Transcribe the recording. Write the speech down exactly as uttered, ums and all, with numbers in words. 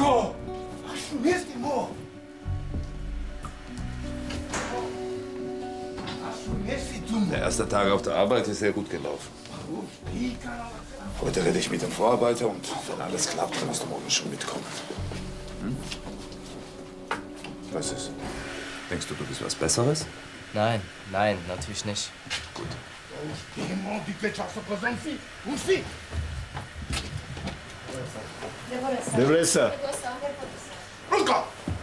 Marco! Assumiste, mo! Der erste Tag auf der Arbeit ist sehr gut gelaufen. Heute rede ich mit dem Vorarbeiter und wenn alles klappt, dann musst du morgen schon mitkommen. Hm? Was ist? Denkst du, du bist was Besseres? Nein, nein, natürlich nicht. Gut. Debressa. Luca!